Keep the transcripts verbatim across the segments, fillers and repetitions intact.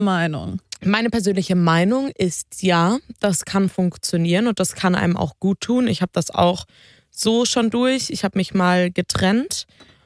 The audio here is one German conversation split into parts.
Meinung? Meine persönliche Meinung ist, ja, das kann funktionieren und das kann einem auch gut tun. Ich habe das auch so schon durch. Ich habe mich mal getrennt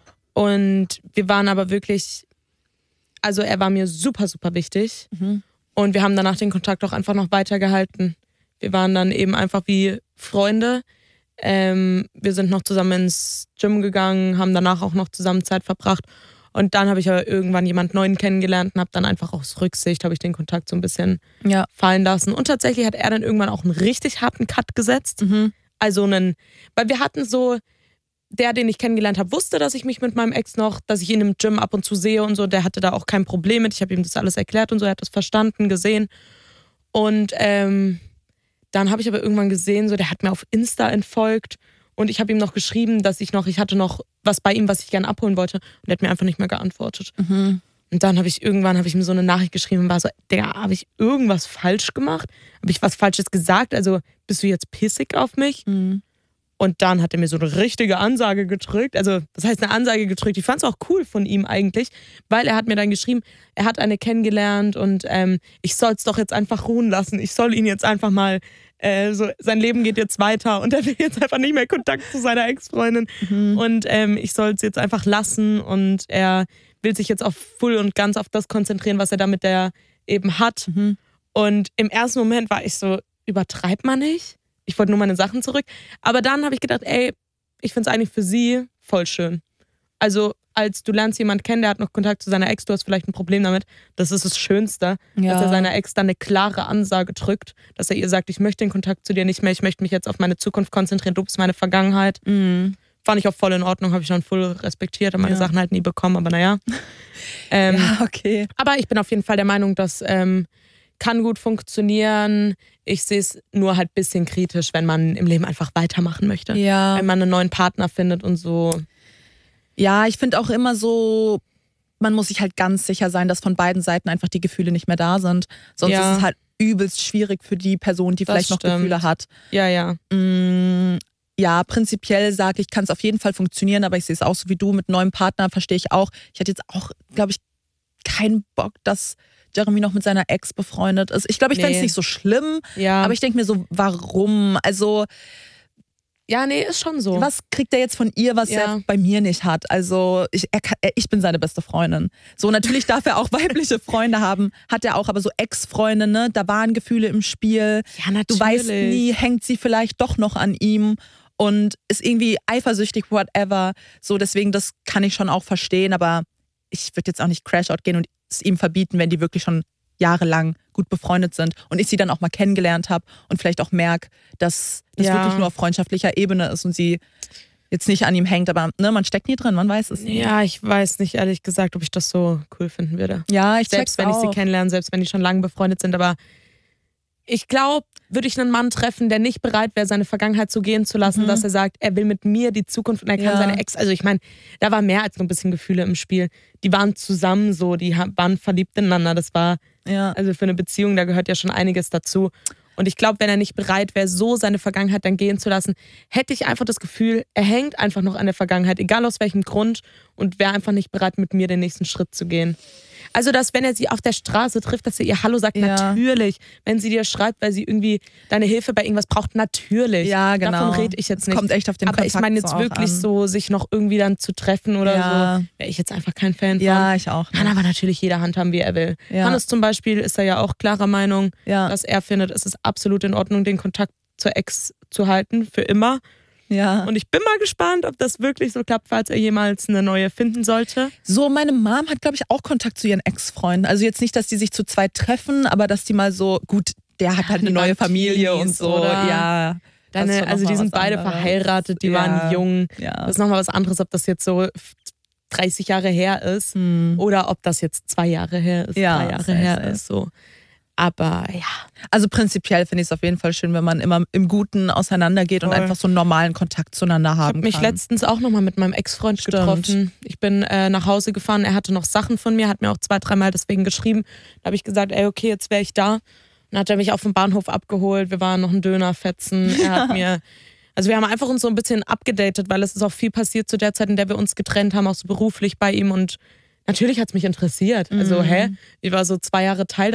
und wir waren aber wirklich, also er war mir super, super wichtig Mhm. und wir haben danach den Kontakt auch einfach noch weitergehalten. Wir waren dann eben einfach wie Freunde. Ähm, wir sind noch zusammen ins Gym gegangen, haben danach auch noch zusammen Zeit verbracht. Und dann habe ich aber irgendwann jemand Neuen kennengelernt und habe dann einfach aus Rücksicht habe ich den Kontakt so ein bisschen Ja. fallen lassen. Und tatsächlich hat er dann irgendwann auch einen richtig harten Cut gesetzt. Mhm. Also einen, weil wir hatten so, der, den ich kennengelernt habe, wusste, dass ich mich mit meinem Ex noch, dass ich ihn im Gym ab und zu sehe und so. Der hatte da auch kein Problem mit. Ich habe ihm das alles erklärt und so. Er hat das verstanden, gesehen. Und ähm, dann habe ich aber irgendwann gesehen, so der hat mir auf Insta entfolgt. Und ich habe ihm noch geschrieben, dass ich noch, ich hatte noch was bei ihm, was ich gerne abholen wollte. Und er hat mir einfach nicht mehr geantwortet. Mhm. Und dann habe ich irgendwann, habe ich ihm so eine Nachricht geschrieben und war so, Digga, habe ich irgendwas falsch gemacht? Habe ich was Falsches gesagt? Also bist du jetzt pissig auf mich? Mhm. Und dann hat er mir so eine richtige Ansage gedrückt. Also das heißt eine Ansage gedrückt. Ich fand es auch cool von ihm eigentlich, weil er hat mir dann geschrieben, er hat eine kennengelernt und ähm, ich soll es doch jetzt einfach ruhen lassen. Ich soll ihn jetzt einfach mal, äh, so sein Leben geht jetzt weiter und er will jetzt einfach nicht mehr Kontakt zu seiner Ex-Freundin. Mhm. Und ähm, ich soll es jetzt einfach lassen und er will sich jetzt auf voll und ganz auf das konzentrieren, was er damit der eben hat. Mhm. Und im ersten Moment war ich so, übertreibt man nicht? Ich wollte nur meine Sachen zurück. Aber dann habe ich gedacht, ey, ich finde es eigentlich für sie voll schön. Also als du lernst jemanden kennen, der hat noch Kontakt zu seiner Ex, du hast vielleicht ein Problem damit. Das ist das Schönste, Ja. dass er seiner Ex dann eine klare Ansage drückt, dass er ihr sagt, ich möchte den Kontakt zu dir nicht mehr, ich möchte mich jetzt auf meine Zukunft konzentrieren, du bist meine Vergangenheit. Mhm. Fand ich auch voll in Ordnung, habe ich schon voll respektiert, habe meine Ja. Sachen halt nie bekommen, aber naja. ähm, Ja, okay. aber ich bin auf jeden Fall der Meinung, dass ähm, kann gut funktionieren. Ich sehe es nur halt ein bisschen kritisch, wenn man im Leben einfach weitermachen möchte. Ja. Wenn man einen neuen Partner findet und so. Ja, ich finde auch immer so, man muss sich halt ganz sicher sein, dass von beiden Seiten einfach die Gefühle nicht mehr da sind. Sonst Ja. ist es halt übelst schwierig für die Person, die Das vielleicht noch stimmt. Gefühle hat. Ja, ja. Mm, ja, prinzipiell sage ich, kann es auf jeden Fall funktionieren, aber ich sehe es auch so wie du, mit neuem Partner verstehe ich auch. Ich hätte jetzt auch, glaube ich, keinen Bock, dass Jeremy noch mit seiner Ex befreundet ist. Ich glaube, ich fände es Nee. nicht so schlimm, Ja. aber ich denke mir so, warum? Also, ja, nee, ist schon so. was kriegt er jetzt von ihr, was Ja. er bei mir nicht hat? Also ich, er kann, er, ich bin seine beste Freundin. So, natürlich darf er auch weibliche Freunde haben, hat er auch, aber so Ex-Freunde, ne? Da waren Gefühle im Spiel. Ja, natürlich. Du weißt nie, hängt sie vielleicht doch noch an ihm und ist irgendwie eifersüchtig, whatever. So, deswegen, das kann ich schon auch verstehen, aber ich würde jetzt auch nicht Crash-Out gehen und es ihm verbieten, wenn die wirklich schon jahrelang gut befreundet sind und ich sie dann auch mal kennengelernt habe und vielleicht auch merke, dass das Ja. wirklich nur auf freundschaftlicher Ebene ist und sie jetzt nicht an ihm hängt, aber ne, man steckt nie drin, man weiß es nicht. Ja, ich weiß nicht ehrlich gesagt, ob ich das so cool finden würde. Ja, ich Selbst check's wenn ich sie auch. kennenlerne, selbst wenn die schon lange befreundet sind, aber ich glaube, würde ich einen Mann treffen, der nicht bereit wäre, seine Vergangenheit so gehen zu lassen, Mhm. dass er sagt, er will mit mir die Zukunft und er kann Ja. seine Ex, also ich meine, da war mehr als nur ein bisschen Gefühle im Spiel. Die waren zusammen so, die ha- waren verliebt ineinander. Das war, Ja. also für eine Beziehung, da gehört ja schon einiges dazu. Und ich glaube, wenn er nicht bereit wäre, so seine Vergangenheit dann gehen zu lassen, hätte ich einfach das Gefühl, er hängt einfach noch an der Vergangenheit, egal aus welchem Grund, und wäre einfach nicht bereit, mit mir den nächsten Schritt zu gehen. Also, dass wenn er sie auf der Straße trifft, dass er ihr Hallo sagt, Ja. natürlich. Wenn sie dir schreibt, weil sie irgendwie deine Hilfe bei irgendwas braucht, natürlich. Ja, genau. Davon rede ich jetzt Es nicht. kommt echt auf den Aber ich Kontakt meine jetzt so auch wirklich an. so, sich noch irgendwie dann zu treffen oder Ja. so, wäre ich jetzt einfach kein Fan von. Ja, ich auch. Kann aber natürlich jeder handhaben, wie er will. Ja. Hannes zum Beispiel ist da ja auch klarer Meinung, Ja. dass er findet, es ist absolut in Ordnung, den Kontakt zur Ex zu halten, für immer. Ja. Und ich bin mal gespannt, ob das wirklich so klappt, falls er jemals eine neue finden sollte. So, meine Mom hat, glaube ich, auch Kontakt zu ihren Ex-Freunden. Also jetzt nicht, dass die sich zu zweit treffen, aber dass die mal so, gut, der hat halt die eine neue waren Familie Teenies, und so. oder? Ja. das ist Deine, schon also noch die mal sind was beide anderes. verheiratet, die Ja. waren jung. Ja. Das ist nochmal was anderes, ob das jetzt so dreißig Jahre her ist Hm. oder ob das jetzt zwei Jahre her ist, Ja, drei Jahre safe, her safe. ist. So. Aber ja, Also prinzipiell finde ich es auf jeden Fall schön, wenn man immer im Guten auseinandergeht und Voll. einfach so einen normalen Kontakt zueinander ich habe haben mich kann. letztens auch nochmal mit meinem Ex-Freund Stimmt. getroffen. Ich bin äh, nach Hause gefahren, er hatte noch Sachen von mir, hat mir auch zwei, dreimal deswegen geschrieben. Da habe ich gesagt, ey, okay, jetzt wäre ich da. Dann hat er mich auf dem Bahnhof abgeholt, wir waren noch einen Döner fetzen. Er hat mir, also wir haben einfach uns so ein bisschen abgedatet, weil es ist auch viel passiert zu der Zeit, in der wir uns getrennt haben, auch so beruflich bei ihm und Natürlich hat es mich interessiert. Also, Mhm. hä? Ich war so zwei Jahre Teil